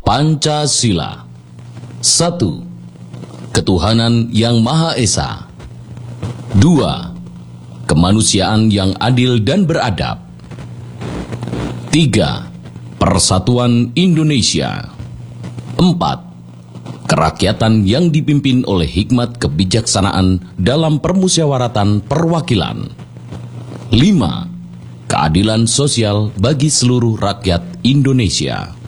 Pancasila. 1. Ketuhanan yang Maha Esa. 2. Kemanusiaan yang adil dan beradab. 3. Persatuan Indonesia. 4. Kerakyatan yang dipimpin oleh hikmat kebijaksanaan dalam permusyawaratan perwakilan. 5. Keadilan sosial bagi seluruh rakyat Indonesia.